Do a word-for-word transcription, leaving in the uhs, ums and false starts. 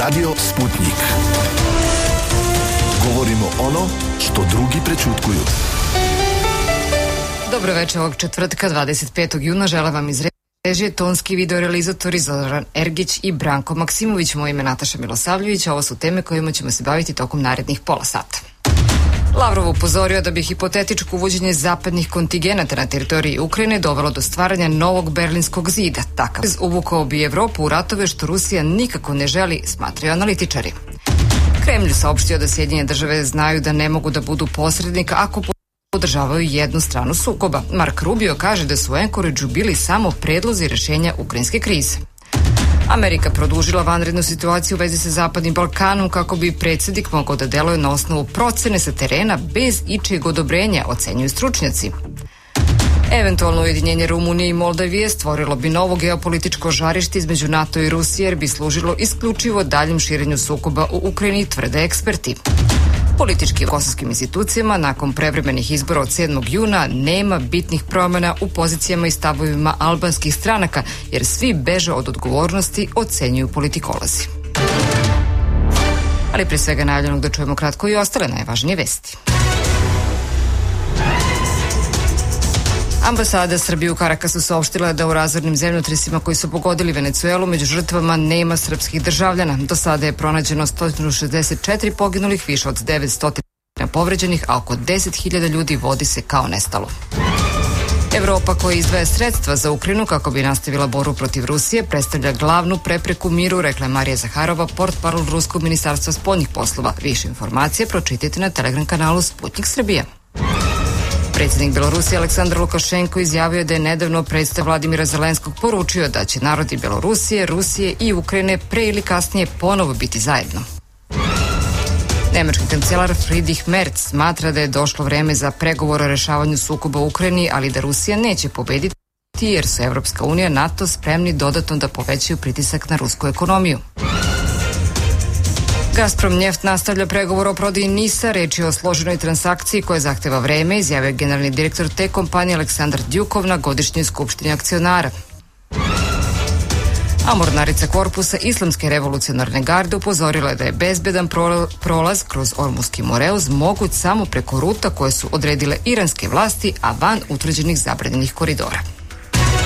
Radio Sputnik. Govorimo ono što drugi prećutkuju. Dobro večer ovog četvrtka dvadeset petog juna. Želim vam iz režije tonski videorealizatori Zoran Ergić i Branko Maksimović. Moje ime Nataša Milosavljević. Ovo su teme kojima ćemo se baviti tokom narednih pola sata. Lavrov upozorio da bi hipotetičko uvođenje zapadnih kontingenata na teritoriji Ukrajine dovelo do stvaranja novog berlinskog zida. Takav uvukao bi Evropu u ratove što Rusija nikako ne želi, smatraju analitičari. Kremlj saopštio da Sjedinjene države znaju da ne mogu da budu posrednik ako podržavaju jednu stranu sukoba. Mark Rubio kaže da su u Anchorageu bili samo predlozi rešenja ukrajinske krize. Amerika produžila vanrednu situaciju u vezi sa Zapadnim Balkanom kako bi predsjednik mogao da deluje na osnovu procene sa terena bez ičijeg odobrenja, ocenjuju stručnjaci. Eventualno ujedinjenje Rumunije i Moldavije stvorilo bi novo geopolitičko žarište između NATO i Rusije jer bi služilo isključivo daljem širenju sukoba u Ukrajini, tvrde eksperti. Politički u kosovskim institucijama nakon prevremenih izbora od sedmog juna nema bitnih promjena u pozicijama i stavovima albanskih stranaka jer svi beže od odgovornosti, ocenjuju politikolozi. Ali pre svega najavljenog da čujemo kratko i ostale najvažnije vesti. Ambasada Srbije u Karakasu saopštila da u razornim zemljotresima koji su pogodili Venecuelu među žrtvama nema srpskih državljana. Do sada je pronađeno sto šezdeset četiri poginulih, više od devetsto povređenih, a oko deset hiljada ljudi vodi se kao nestalo. Evropa koja izdvaja sredstva za Ukrajinu kako bi nastavila borbu protiv Rusije predstavlja glavnu prepreku miru, rekla je Marija Zaharova, portparol Ruskog ministarstva spoljnih poslova. Više informacije pročitajte na Telegram kanalu Sputnik Srbija. Predsjednik Belorusije Aleksandar Lukašenko izjavio da je nedavno predstav Vladimira Zelenskog poručio da će narodi Belorusije, Rusije i Ukrajine pre ili kasnije ponovo biti zajedno. Nemački kancelar Friedrich Merz smatra da je došlo vreme za pregovor o rešavanju sukoba u Ukrajini, ali da Rusija neće pobediti jer su Evropska unija, NATO spremni dodatno da povećaju pritisak na rusku ekonomiju. Gazprom Njeft nastavlja pregovor o prodaji NIS-a, reč je o složenoj transakciji koja zahteva vreme, izjavio generalni direktor te kompanije Aleksandar Djukov na godišnjoj skupštini akcionara. A mornarica korpusa Islamske revolucionarne garde upozorila je da je bezbedan prolaz kroz Ormuski Moreuz moguć samo preko ruta koje su odredile iranske vlasti, a van utvrđenih zabranjenih koridora.